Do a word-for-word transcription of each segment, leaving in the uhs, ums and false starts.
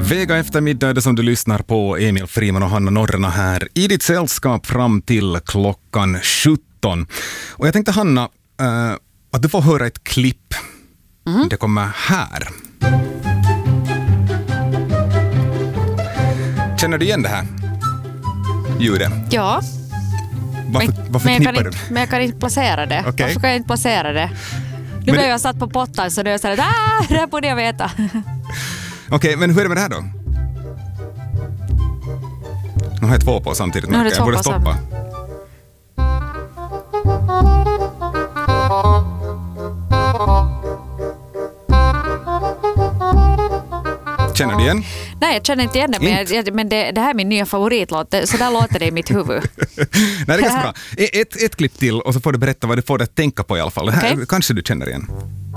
Vega eftermiddag är det som du lyssnar på. Emil Friman och Hanna Norrena här i ditt sällskap fram till klockan sjutton. Och jag tänkte, Hanna, uh, att du får höra ett klipp. Mm. Det kommer här. Känner du igen det här ljudet? Ja. Varför, men, varför men, jag knippar kan du? inte, men jag kan inte placera det. Okay. Varför kan jag inte placera det? Nu blev jag satt på pottan så nu är jag så här, ah, det här borde jag veta. Okej, okay, men hur är det med det här då? Nu har jag två på samtidigt. Nu har du jag två borde på stoppa. Känner du igen? Nej, jag känner inte igen det, men, jag, men det, det här är min nya favoritlåt. Så där låter det i mitt huvud. Nej, det är ganska bra. Ett, ett klipp till och så får du berätta vad du får dig att tänka på i alla fall. Det här, okay. Kanske du känner igen.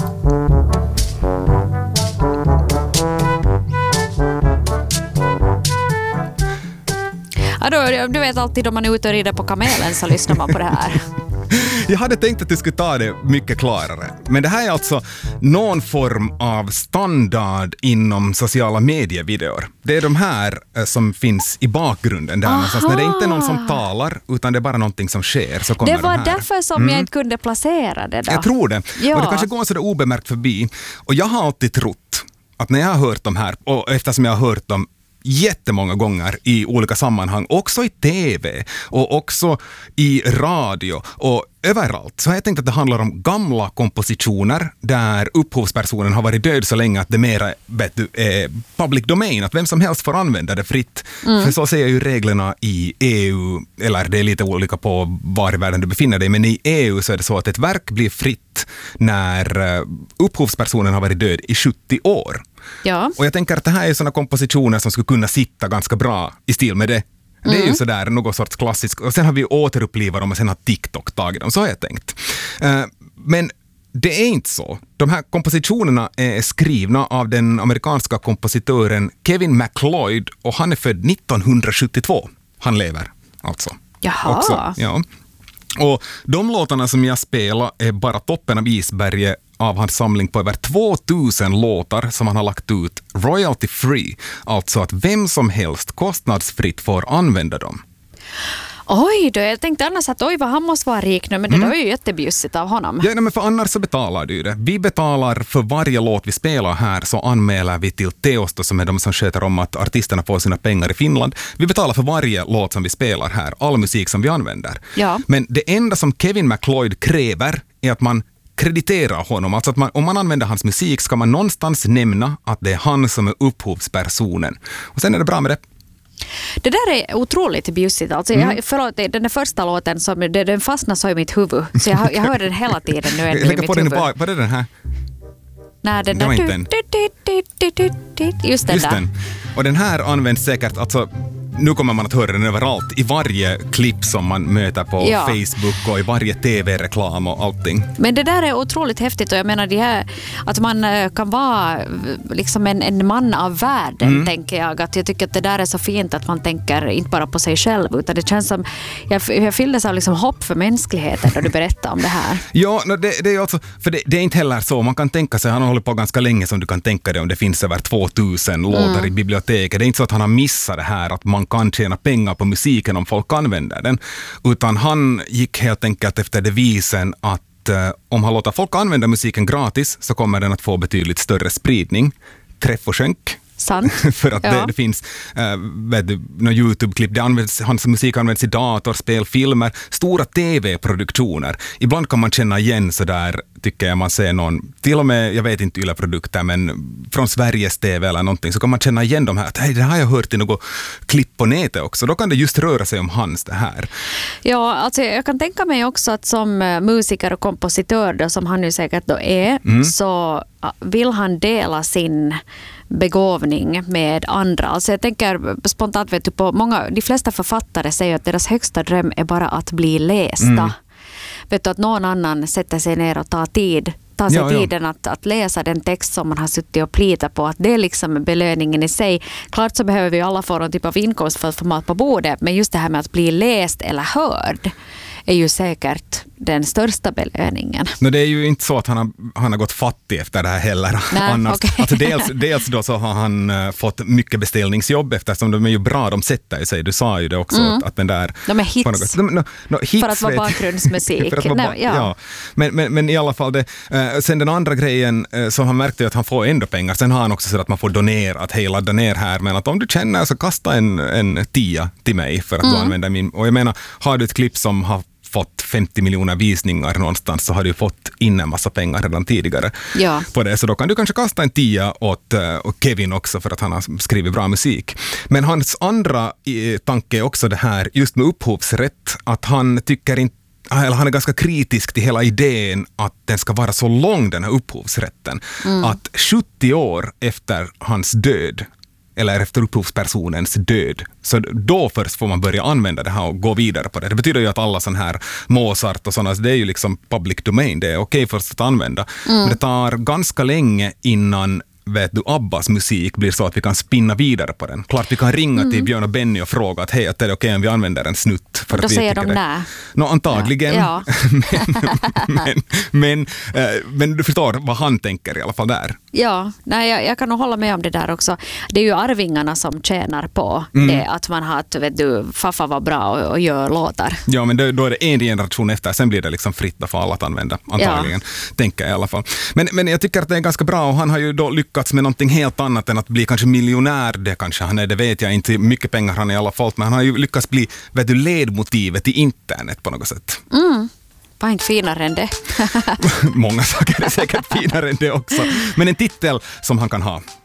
Ja, då, du vet alltid om man är ute och rider på kamelen så lyssnar man på det här. Jag hade tänkt att du skulle ta det mycket klarare. Men det här är alltså någon form av standard inom sociala medievideor. Det är de här som finns i bakgrunden där någonstans. När det inte är någon som talar utan det är bara någonting som sker så kommer det var de här. Därför som mm. jag inte kunde placera det då. Jag tror det. Ja. Och det kanske går så där obemärkt förbi. Och jag har alltid trott att när jag har hört de här, och eftersom jag har hört dem jättemånga gånger i olika sammanhang, också i tv och också i radio och överallt, så har jag tänkt att det handlar om gamla kompositioner där upphovspersonen har varit död så länge att det mera vet du, är public domain, att vem som helst får använda det fritt. Mm. För så ser ju reglerna i E U, eller det är lite olika på var i världen du befinner dig, men i E U så är det så att ett verk blir fritt när upphovspersonen har varit död i sjuttio år. Ja. Och jag tänker att det här är sådana kompositioner som skulle kunna sitta ganska bra i stil med det. Det är mm. ju sådär något sorts klassisk. Och sen har vi återupplivat dem och sen har TikTok tagit dem. Så har jag tänkt. Uh, men det är inte så. De här kompositionerna är skrivna av den amerikanska kompositören Kevin MacLeod och han är född nittonhundrasjuttiotvå. Han lever alltså. Jaha. Också, ja. Och de låtarna som jag spelar är bara toppen av isberget av hans samling på över tvåtusen låtar som han har lagt ut royalty free. Alltså att vem som helst kostnadsfritt får använda dem. Oj då, jag tänkte annars att oj vad han måste vara rik nu, men det mm. där är ju jättebjussigt av honom. Ja, men för annars så betalar du det. Vi betalar för varje låt vi spelar här, så anmäler vi till Teosto som är de som sköter om att artisterna får sina pengar i Finland. Vi betalar för varje låt som vi spelar här, all musik som vi använder. Ja. Men det enda som Kevin MacLeod kräver är att man krediterar honom. Alltså att man, om man använder hans musik ska man någonstans nämna att det är han som är upphovspersonen. Och sen är det bra med det. Det där är otroligt bjussigt. Alltså, mm. jag, förlåt, den där första låten som, det, den fastnar så i mitt huvud. Så jag, jag hör den hela tiden nu ändå i mitt huvud. Var, var det den här? Nej, den det var där. inte den. Just den Just där. Den. Och den här används säkert, alltså nu kommer man att höra den överallt, i varje klipp som man möter på ja. Facebook och i varje tv-reklam och allting. Men det där är otroligt häftigt och jag menar det här, att man kan vara liksom en, en man av världen, mm. tänker jag. Att jag tycker att det där är så fint att man tänker inte bara på sig själv, utan det känns som, jag, jag fylldes av liksom hopp för mänskligheten när du berättar om det här. Ja, det, det är alltså, för det, det är inte heller så, man kan tänka sig, han har hållit på ganska länge som du kan tänka dig om det finns över tvåtusen låtar mm. i biblioteket. Det är inte så att han har missat det här, att man kan tjäna pengar på musiken om folk använder den. Utan han gick helt enkelt efter devisen att eh, om han låter folk använda musiken gratis så kommer den att få betydligt större spridning. Träff och skänk. Sant. För att ja. det, det finns äh, vet du, några YouTube-klipp, det används, hans musik används i datorspel, filmer, stora tv-produktioner. Ibland kan man känna igen så där, tycker jag man ser någon, till och med, jag vet inte illa produkter, men från Sveriges T V eller någonting, så kan man känna igen de här, att hej, det har jag hört i något klipp på nätet också. Då kan det just röra sig om hans det här. Ja, alltså jag kan tänka mig också att som musiker och kompositör då, som han ju säkert då är, mm. så vill han dela sin begåvning med andra. Alltså jag tänker spontant, vet du, på många, de flesta författare säger att deras högsta dröm är bara att bli lästa. Mm. Vet du, att någon annan sätter sig ner och tar tid ta sig ja, tiden ja. Att, att läsa den text som man har suttit och plitat på, att det är liksom belöningen i sig. Klart så behöver vi alla få någon typ av inkomst för att få mat på bordet, men just det här med att bli läst eller hörd är ju säkert den största belöningen. No, det är ju inte så att han har, han har gått fattig efter det här heller. Nej, Annars, okay. alltså dels, dels då så har han uh, fått mycket beställningsjobb eftersom de är ju bra, de sätter ju sig. Du sa ju det också mm. att, att den där... De är hits. De, no, no, hits för att vara bakgrundsmusik. för att vara Nej, ba- ja. ja. Men, men, men i alla fall, det, uh, sen den andra grejen uh, så han märkte ju att han får ändå pengar. Sen har han också så att man får donera, att hej, ladda ner här. Men att om du känner så kasta en, en tia till mig för att mm. du använder min... Och jag menar, har du ett klipp som har fått femtio miljoner visningar någonstans så har du fått in en massa pengar redan tidigare ja. på det. Så då kan du kanske kasta en tia åt uh, och Kevin också för att han har skrivit bra musik. Men hans andra i, tanke är också det här just med upphovsrätt, att han tycker inte eller han är ganska kritisk till hela idén att den ska vara så lång, den här upphovsrätten. Mm. Att sjuttio år efter hans död eller efter upphovspersonens död. Så då först får man börja använda det här och gå vidare på det. Det betyder ju att alla sån här Mozart och sådana, det är ju liksom public domain, det är okej först att använda. Mm. Men det tar ganska länge innan vet du, Abbas musik blir så att vi kan spinna vidare på den. Klart vi kan ringa mm. till Björn och Benny och fråga att hej, att det är okej om vi använder en snutt. För då att vi säger de det. nej. No, antagligen. Ja. men, men, men, äh, men du förstår vad han tänker i alla fall där. Ja, nej, jag, jag kan nog hålla med om det där också. Det är ju arvingarna som tjänar på mm. det, att man har att vet du, faffa var bra och, och gör låtar. Ja, men då, då är det en generation efter, sen blir det liksom fritt för alla att använda, antagligen, ja. tänker jag i alla fall. Men, men jag tycker att det är ganska bra och han har ju då lyckats med någonting helt annat än att bli kanske miljonär, det kanske han är, det vet jag inte, mycket pengar han i alla fall, men han har ju lyckats bli vet du, ledmotivet i internet på något sätt. Mm. Var inte finare än det. Många saker är säkert finare än det också. Men en titel som han kan ha.